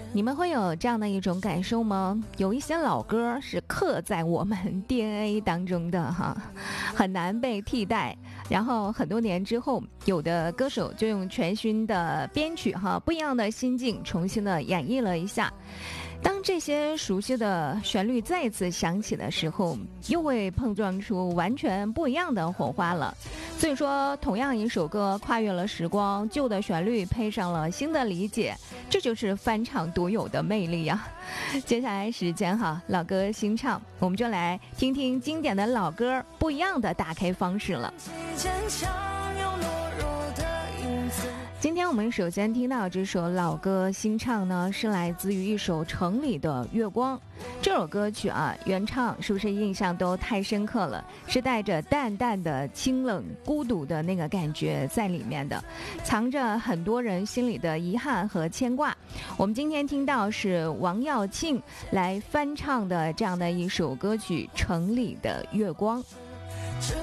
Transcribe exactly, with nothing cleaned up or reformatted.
你们会有这样的一种感受吗？有一些老歌是刻在我们 D N A 当中的哈，很难被替代。然后很多年之后，有的歌手就用全新的编曲哈，不一样的心境，重新的演绎了一下。当这些熟悉的旋律再次响起的时候，又会碰撞出完全不一样的火花了。所以说，同样一首歌跨越了时光，旧的旋律配上了新的理解，这就是翻唱独有的魅力呀。接下来时间哈，老歌新唱，我们就来听听经典的老歌不一样的打开方式了。今天我们首先听到这首老歌新唱呢，是来自于一首城里的月光。这首歌曲啊，原唱是不是印象都太深刻了？是带着淡淡的清冷、孤独的那个感觉在里面的，藏着很多人心里的遗憾和牵挂。我们今天听到是王耀庆来翻唱的这样的一首歌曲《城里的月光》。